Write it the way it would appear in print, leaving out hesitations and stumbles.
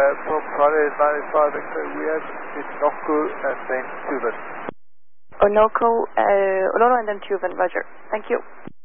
from Friday 95 Victor, we have Inoko and then Tuvan. Onono and then Tuvan, roger. Thank you.